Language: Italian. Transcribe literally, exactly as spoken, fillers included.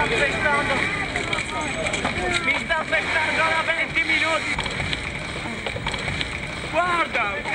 aspettando, mi sta aspettando da venti minuti. Guarda!